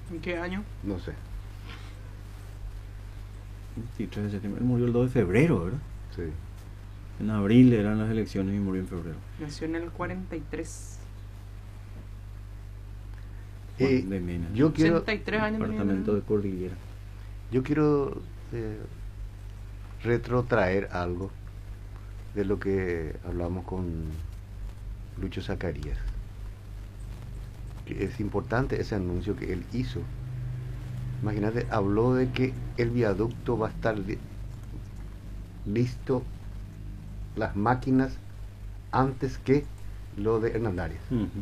¿En qué año? No sé. Sí, 3 de septiembre. Él murió el 2 de febrero, ¿verdad? Sí. En abril eran las elecciones y murió en febrero. Nació en el 43. Juan de Mena. Yo quiero 83 años tenía. Departamento de Cordillera. Yo quiero retrotraer algo de lo que hablamos con Lucho Zacarías. Que es importante ese anuncio que él hizo. Imagínate, habló de que el viaducto va a estar listo, las máquinas, antes que lo de Hernandarias.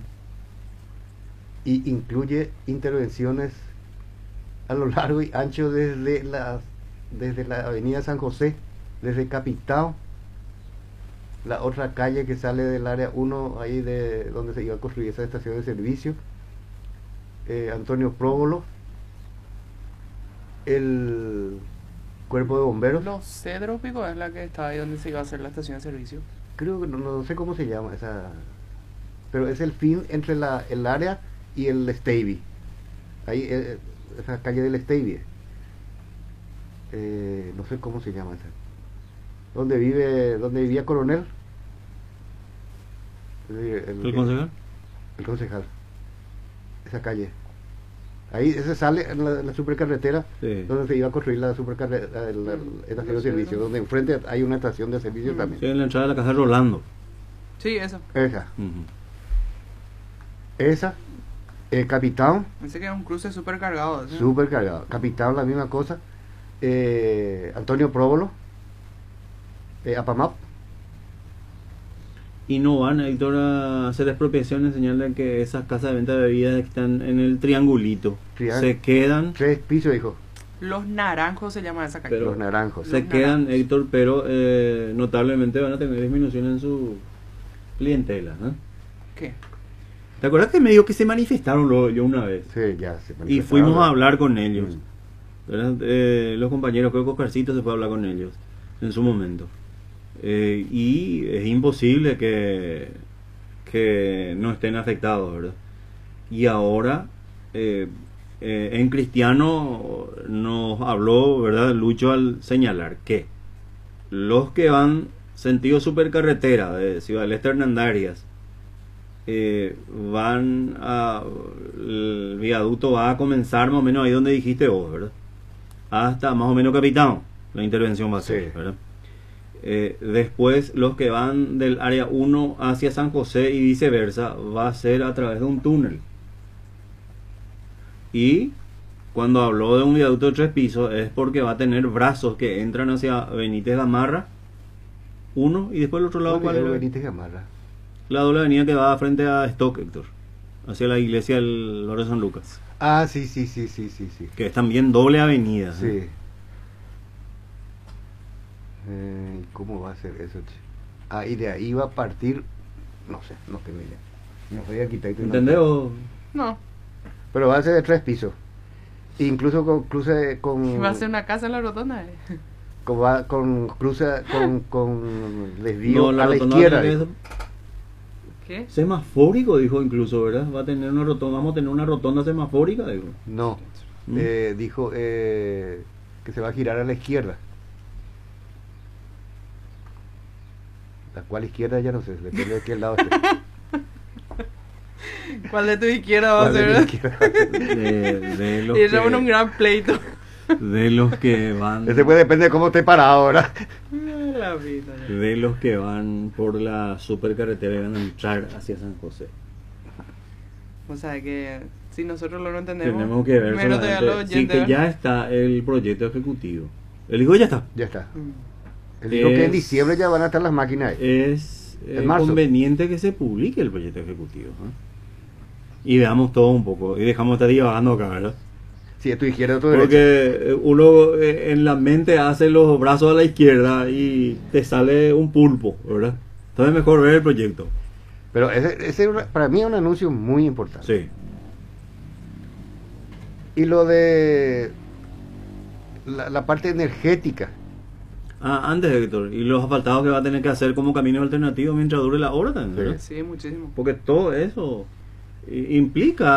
Y incluye intervenciones a lo largo y ancho desde la avenida San José, desde Capitao, la otra calle que sale del área 1, ahí de donde se iba a construir esa estación de servicio, Antonio Próbolo, el cuerpo de bomberos. Los Cedros Pico es la que está ahí donde se iba a hacer la estación de servicio. Creo que no sé cómo se llama esa, pero es el fin entre el área y el Stavy, ahí esa calle del Stavy, no sé cómo se llama esa, donde vivía Coronel, ¿El concejal? El concejal, esa calle, ahí ese sale en la supercarretera, Sí. donde se iba a construir la supercarretera, la estación de servicio, donde enfrente hay una estación de servicio también. Sí, en la entrada de la casa de Rolando. Sí, eso. Esa, Capitán, Pensé que era un cruce súper cargado. ¿Sí? súper cargado. Capitán, la misma cosa. Antonio Próbolo, Apamap. Y no van, Héctor, a hacer expropiación en señal de que esas casas de venta de bebidas que están en el triangulito se quedan. 3 pisos, hijo. Los Naranjos se llama esa calle. Pero Los Naranjos. se Los quedan, Naranjos. Héctor, pero notablemente van a tener disminución en su clientela, ¿no? ¿Qué? ¿Te acuerdas que me dijo que se manifestaron yo una vez? Sí, ya se Y manifestaron. fuimos a hablar con ellos. Mm. ¿Verdad? Los compañeros, creo que Oscarcito se fue a hablar con ellos en su momento. Y es imposible que no estén afectados, ¿verdad? Y ahora, en Cristiano nos habló, ¿verdad? Lucho, al señalar que los que van sentido supercarretera de Ciudad del Este a Hernandarias, van a, el viaducto va a comenzar más o menos ahí donde dijiste vos, ¿verdad? Hasta más o menos Capitán, la intervención va a ser, Sí. ¿verdad? Después los que van del área 1 hacia San José y viceversa va a ser a través de un túnel. Y cuando habló de un viaducto de 3 pisos es porque va a tener brazos que entran hacia Benítez Gamarra, uno, y después el otro lado, ¿cuál ¿Cuál era? Benítez Gamarra? La doble avenida que va frente a Stock, Héctor, hacia la iglesia del Lore San Lucas, Ah, sí. que es también doble avenida. Sí. ¿Cómo va a ser eso, che? Ah, y de ahí va a partir, no sé, no tengo idea. No soy arquitecto. ¿Entendés? O- No. Pero va a ser de 3 pisos. Incluso con cruce con... Va a ser una casa en la rotonda. con cruce con desvío No, a la rotonda izquierda. va a tener dijo. ¿Qué? semafórico, dijo incluso, ¿verdad? Va a tener una rotonda, vamos a tener una rotonda semafórica, dijo. No, ¿Mm? dijo que se va a girar a la izquierda. La cual izquierda ya no sé, depende de qué lado esté. ¿Cuál de tu izquierda va a ¿Cuál de ser? la izquierda? De los Y eso es un que, gran pleito. de los que van, Ese pues depende de cómo esté parado ahora. La vida. de los que van por la supercarretera y van a entrar hacia San José. O sea que si nosotros lo no entendemos, Tenemos que ver menos todavía los solamente, sí, oyentes. que ya está el proyecto ejecutivo. El dijo ya está. Ya está. Mm. Él dijo que en Es- diciembre ya van a estar las máquinas ahí. Es En marzo. conveniente que se publique el proyecto ejecutivo, ¿eh? Y veamos todo un poco. Y dejamos de estar divagando acá, ¿verdad? Si es tu izquierda o tu derecha. Porque uno en la mente hace los brazos a la izquierda y te sale un pulpo, ¿verdad? Entonces mejor ver el proyecto. Pero ese para mí es un anuncio muy importante. Sí. Y lo de la parte energética. Ah, antes, Héctor, y los asfaltados que va a tener que hacer como camino alternativo mientras dure la obra también, ¿verdad? Sí, muchísimo. Porque todo eso implica